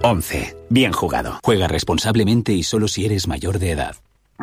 11. Bien jugado. Juega responsablemente y solo si eres mayor de edad.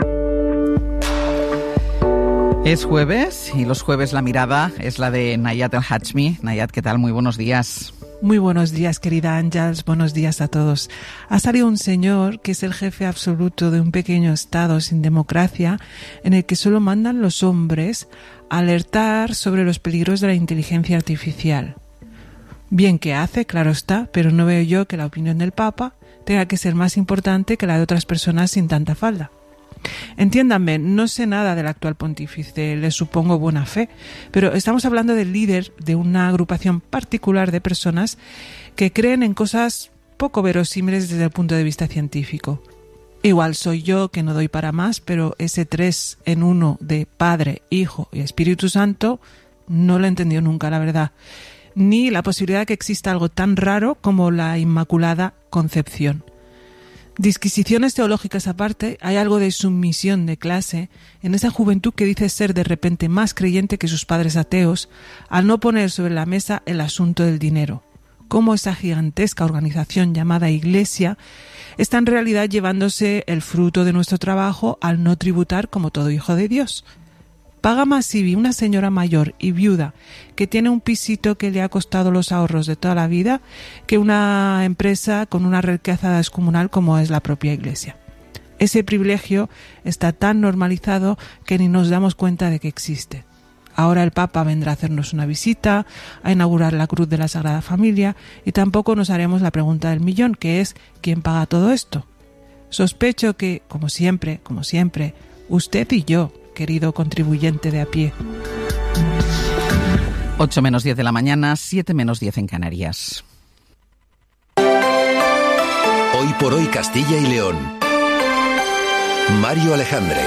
Es jueves y los jueves la mirada es la de Nayat El Hachmi. Nayat, ¿qué tal? Muy buenos días. Muy buenos días, querida Ángels. Buenos días a todos. Ha salido un señor que es el jefe absoluto de un pequeño estado sin democracia en el que solo mandan los hombres a alertar sobre los peligros de la inteligencia artificial. Bien que hace, claro está, pero no veo yo que la opinión del Papa tenga que ser más importante que la de otras personas sin tanta falda. Entiéndanme, no sé nada del actual pontífice, le supongo buena fe, pero estamos hablando del líder de una agrupación particular de personas que creen en cosas poco verosímiles desde el punto de vista científico. Igual soy yo que no doy para más, pero ese 3 en 1 de Padre, Hijo y Espíritu Santo no lo he entendido nunca, la verdad. Ni la posibilidad de que exista algo tan raro como la Inmaculada Concepción. Disquisiciones teológicas aparte, hay algo de sumisión de clase en esa juventud que dice ser de repente más creyente que sus padres ateos al no poner sobre la mesa el asunto del dinero. Cómo esa gigantesca organización llamada Iglesia está en realidad llevándose el fruto de nuestro trabajo al no tributar como todo hijo de Dios. Paga más IBI una señora mayor y viuda que tiene un pisito que le ha costado los ahorros de toda la vida que una empresa con una riqueza descomunal como es la propia Iglesia. Ese privilegio está tan normalizado que ni nos damos cuenta de que existe. Ahora el Papa vendrá a hacernos una visita, a inaugurar la Cruz de la Sagrada Familia y tampoco nos haremos la pregunta del millón, que es ¿quién paga todo esto? Sospecho que, como siempre, usted y yo, querido contribuyente de a pie. 8 menos 10 de la mañana, 7 menos 10 en Canarias. Hoy por hoy Castilla y León. Mario Alejandre.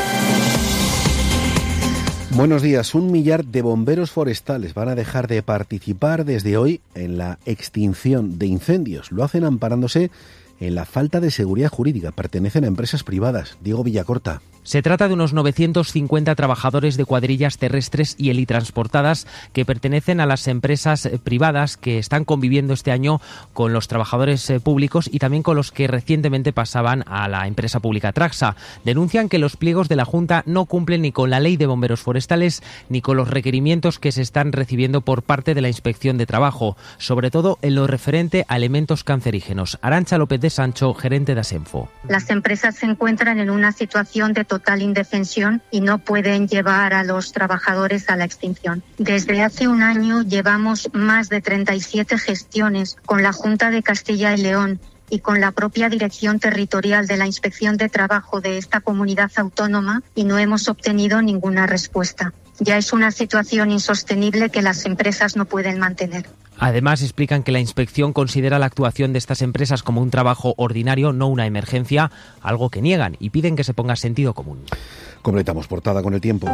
Buenos días. 1 millar de bomberos forestales van a dejar de participar desde hoy en la extinción de incendios. Lo hacen amparándose en la falta de seguridad jurídica. Pertenecen a empresas privadas. Diego Villacorta. Se trata de unos 950 trabajadores de cuadrillas terrestres y helitransportadas que pertenecen a las empresas privadas que están conviviendo este año con los trabajadores públicos y también con los que recientemente pasaban a la empresa pública Traxa. Denuncian que los pliegos de la Junta no cumplen ni con la Ley de Bomberos Forestales ni con los requerimientos que se están recibiendo por parte de la Inspección de Trabajo, sobre todo en lo referente a elementos cancerígenos. Arantxa López de Sancho, gerente de Asenfo. Las empresas se encuentran en una situación de total indefensión y no pueden llevar a los trabajadores a la extinción. Desde hace un año llevamos más de 37 gestiones con la Junta de Castilla y León y con la propia Dirección Territorial de la Inspección de Trabajo de esta comunidad autónoma y no hemos obtenido ninguna respuesta. Ya es una situación insostenible que las empresas no pueden mantener. Además, explican que la inspección considera la actuación de estas empresas como un trabajo ordinario, no una emergencia, algo que niegan y piden que se ponga sentido común. Completamos portada con el tiempo.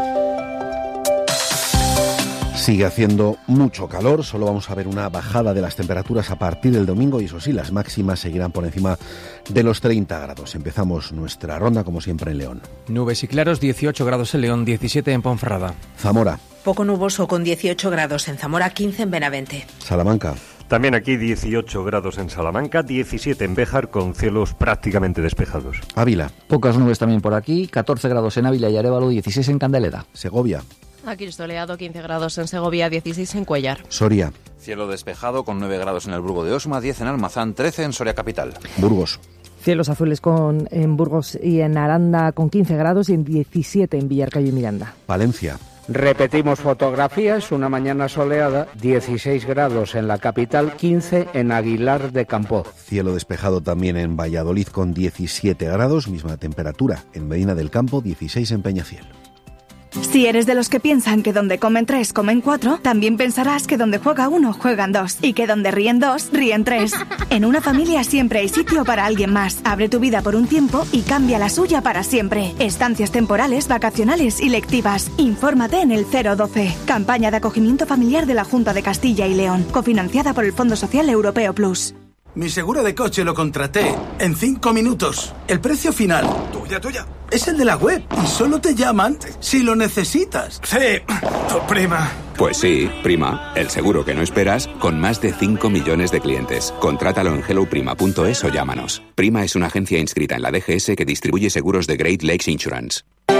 Sigue haciendo mucho calor, solo vamos a ver una bajada de las temperaturas a partir del domingo y eso sí, las máximas seguirán por encima de los 30 grados. Empezamos nuestra ronda como siempre en León. Nubes y claros, 18 grados en León, 17 en Ponferrada. Zamora. Poco nuboso con 18 grados en Zamora, 15 en Benavente. Salamanca. También aquí 18 grados en Salamanca, 17 en Béjar con cielos prácticamente despejados. Ávila. Pocas nubes también por aquí, 14 grados en Ávila y Arévalo, 16 en Candelera. Segovia. Aquí soleado, 15 grados en Segovia, 16 en Cuellar. Soria. Cielo despejado con 9 grados en el Burgo de Osma, 10 en Almazán, 13 en Soria Capital. Burgos. Cielos azules en Burgos y en Aranda con 15 grados y en 17 en Villarcayo y Miranda. Valencia. Repetimos fotografías, una mañana soleada, 16 grados en la capital, 15 en Aguilar de Campoo. Cielo despejado también en Valladolid con 17 grados, misma temperatura en Medina del Campo, 16 en Peñafiel. Si eres de los que piensan que donde comen 3, comen 4, también pensarás que donde juega 1, juegan 2 y que donde ríen 2, ríen 3. En una familia siempre hay sitio para alguien más. Abre tu vida por un tiempo y cambia la suya para siempre. Estancias temporales, vacacionales y lectivas. Infórmate en el 012. Campaña de acogimiento familiar de la Junta de Castilla y León, cofinanciada por el Fondo Social Europeo Plus. Mi seguro de coche lo contraté en 5 minutos. El precio final, tuya, es el de la web y solo te llaman si lo necesitas. Sí, tu prima. Pues sí, Prima, el seguro que no esperas, con más de 5 millones de clientes. Contrátalo en helloprima.es o llámanos. Prima es una agencia inscrita en la DGS que distribuye seguros de Great Lakes Insurance.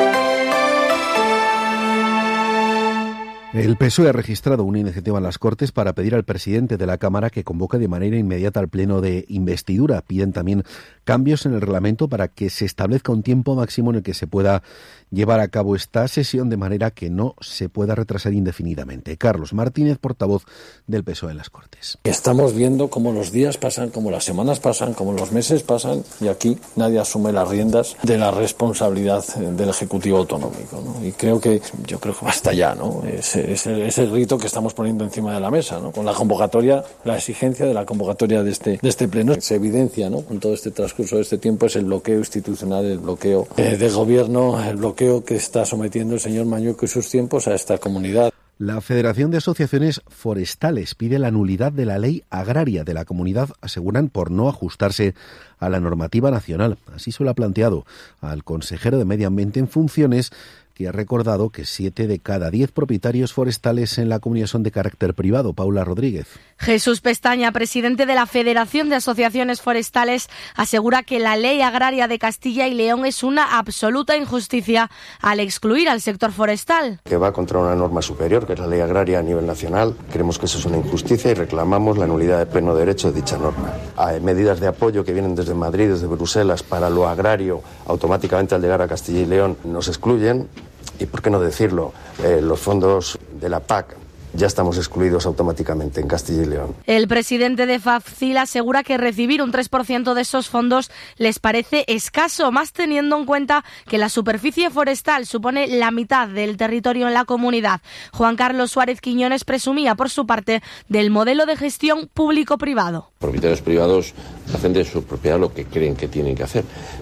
El PSOE ha registrado una iniciativa en las Cortes para pedir al presidente de la Cámara que convoque de manera inmediata al pleno de investidura. Piden también cambios en el reglamento para que se establezca un tiempo máximo en el que se pueda llevar a cabo esta sesión de manera que no se pueda retrasar indefinidamente. Carlos Martínez, portavoz del PSOE en las Cortes. Estamos viendo cómo los días pasan, cómo las semanas pasan, cómo los meses pasan y aquí nadie asume las riendas de la responsabilidad del Ejecutivo Autonómico, ¿no? Y yo creo que basta ya, ¿no? Es el rito que estamos poniendo encima de la mesa, ¿no? Con la convocatoria, la exigencia de la convocatoria de este pleno. Se evidencia, ¿no? Con todo este transcurso de este tiempo es el bloqueo institucional, el bloqueo de gobierno, el bloqueo que está sometiendo el señor Mañueco y sus tiempos a esta comunidad. La Federación de Asociaciones Forestales pide la nulidad de la ley agraria de la comunidad, aseguran, por no ajustarse a la normativa nacional. Así se lo ha planteado al consejero de Medio Ambiente en funciones, que ha recordado que 7 de cada 10 propietarios forestales en la comunidad son de carácter privado. Paula Rodríguez. Jesús Pestaña, presidente de la Federación de Asociaciones Forestales, asegura que la ley agraria de Castilla y León es una absoluta injusticia al excluir al sector forestal. Que va contra una norma superior, que es la ley agraria a nivel nacional. Creemos que eso es una injusticia y reclamamos la nulidad de pleno derecho de dicha norma. Hay medidas de apoyo que vienen desde Madrid, desde Bruselas, para lo agrario, automáticamente al llegar a Castilla y León nos excluyen. Y por qué no decirlo, los fondos de la PAC ya estamos excluidos automáticamente en Castilla y León. El presidente de FAFCIL asegura que recibir un 3% de esos fondos les parece escaso, más teniendo en cuenta que la superficie forestal supone la mitad del territorio en la comunidad. Juan Carlos Suárez Quiñones presumía, por su parte, del modelo de gestión público-privado. Propietarios privados hacen de su propiedad lo que creen que tienen que hacer.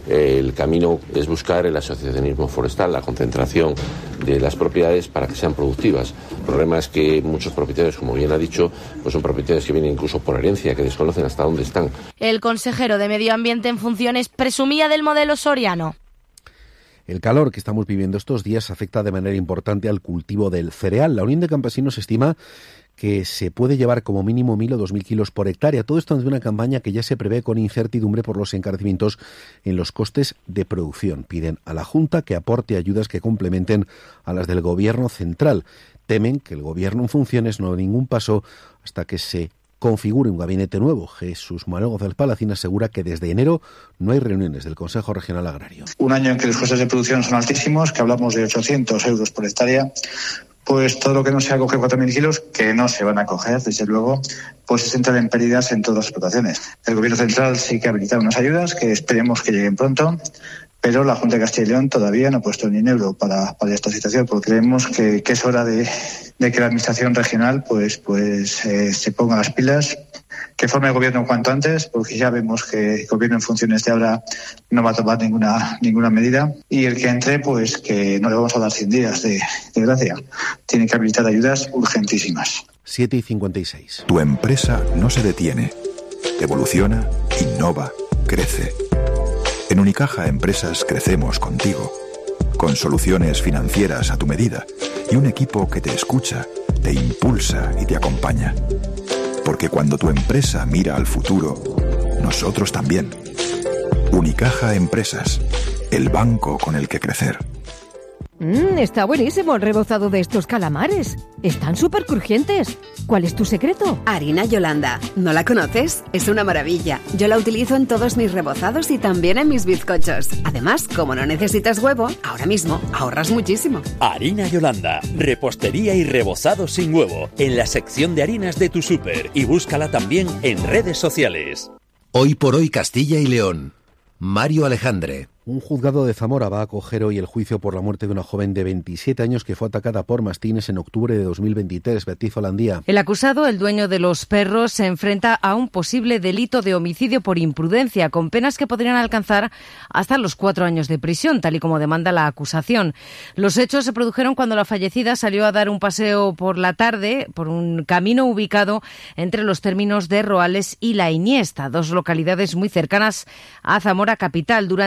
El camino es buscar el asociacionismo forestal, la concentración de las propiedades para que sean productivas. El problema es que muchos propietarios, como bien ha dicho, pues son propietarios que vienen incluso por herencia, que desconocen hasta dónde están. El consejero de Medio Ambiente en funciones presumía del modelo soriano. El calor que estamos viviendo estos días afecta de manera importante al cultivo del cereal. La Unión de Campesinos estima que se puede llevar como mínimo 1.000 o 2.000 kilos por hectárea. Todo esto ante una campaña que ya se prevé con incertidumbre por los encarecimientos en los costes de producción. Piden a la Junta que aporte ayudas que complementen a las del Gobierno central. Temen que el Gobierno en funciones no dé ningún paso hasta que se configure un gabinete nuevo. Jesús Manuel González Palacín asegura que desde enero no hay reuniones del Consejo Regional Agrario. Un año en que los costes de producción son altísimos, que hablamos de 800 euros por hectárea, pues todo lo que no sea coger 4.000 kilos, que no se van a coger, desde luego, pues es entrar en pérdidas en todas las explotaciones. El Gobierno central sí que ha habilitado unas ayudas que esperemos que lleguen pronto, pero la Junta de Castilla y León todavía no ha puesto ni un euro para esta situación, porque creemos que es hora de que la Administración regional se ponga las pilas, que forme el Gobierno cuanto antes, porque ya vemos que el Gobierno en funciones de ahora no va a tomar ninguna medida, y el que entre, pues que no le vamos a dar 100 días de gracia. Tiene que habilitar ayudas urgentísimas. 7:56. Tu empresa no se detiene. Evoluciona, innova, crece. En Unicaja Empresas crecemos contigo, con soluciones financieras a tu medida y un equipo que te escucha, te impulsa y te acompaña. Porque cuando tu empresa mira al futuro, nosotros también. Unicaja Empresas, el banco con el que crecer. Está buenísimo el rebozado de estos calamares. Están súper crujientes. ¿Cuál es tu secreto? Harina Yolanda. ¿No la conoces? Es una maravilla. Yo la utilizo en todos mis rebozados y también en mis bizcochos. Además, como no necesitas huevo, ahora mismo ahorras muchísimo. Harina Yolanda. Repostería y rebozado sin huevo. En la sección de harinas de tu súper. Y búscala también en redes sociales. Hoy por hoy Castilla y León. Mario Alejandre. Un juzgado de Zamora va a acoger hoy el juicio por la muerte de una joven de 27 años que fue atacada por mastines en octubre de 2023. Beatriz Holandía. El acusado, el dueño de los perros, se enfrenta a un posible delito de homicidio por imprudencia, con penas que podrían alcanzar hasta los 4 años de prisión, tal y como demanda la acusación. Los hechos se produjeron cuando la fallecida salió a dar un paseo por la tarde por un camino ubicado entre los términos de Roales y La Iniesta, dos localidades muy cercanas a Zamora capital. Durante ese paseo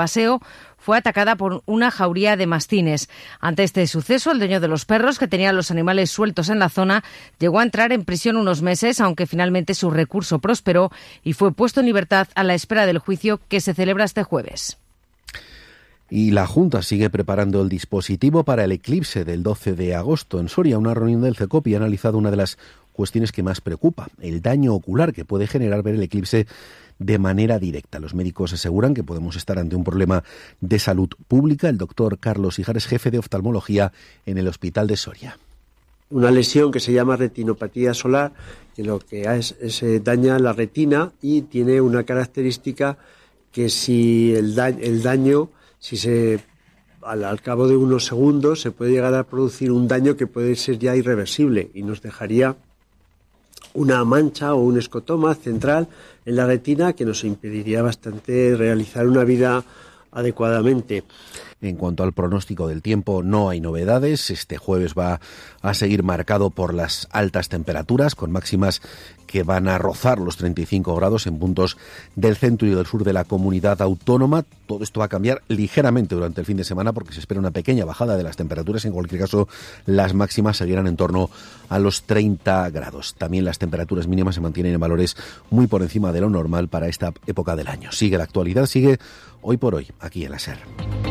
paseo fue atacada por una jauría de mastines. Ante este suceso, el dueño de los perros, que tenía los animales sueltos en la zona, llegó a entrar en prisión unos meses, aunque finalmente su recurso prosperó y fue puesto en libertad a la espera del juicio que se celebra este jueves. Y la Junta sigue preparando el dispositivo para el eclipse del 12 de agosto. En Soria, una reunión del CECOPI ha analizado una de las cuestiones que más preocupa, el daño ocular que puede generar ver el eclipse de manera directa. Los médicos aseguran que podemos estar ante un problema de salud pública. El doctor Carlos Ijares, jefe de oftalmología en el Hospital de Soria. Una lesión que se llama retinopatía solar, que lo que es daña la retina y tiene una característica que si el daño, al cabo de unos segundos, se puede llegar a producir un daño que puede ser ya irreversible y nos dejaría una mancha o un escotoma central en la retina que nos impediría bastante realizar una vida adecuadamente. En cuanto al pronóstico del tiempo, no hay novedades. Este jueves va a seguir marcado por las altas temperaturas, con máximas que van a rozar los 35 grados en puntos del centro y del sur de la comunidad autónoma. Todo esto va a cambiar ligeramente durante el fin de semana porque se espera una pequeña bajada de las temperaturas. En cualquier caso, las máximas seguirán en torno a los 30 grados. También las temperaturas mínimas se mantienen en valores muy por encima de lo normal para esta época del año. Sigue la actualidad, sigue Hoy por Hoy, aquí en la SER.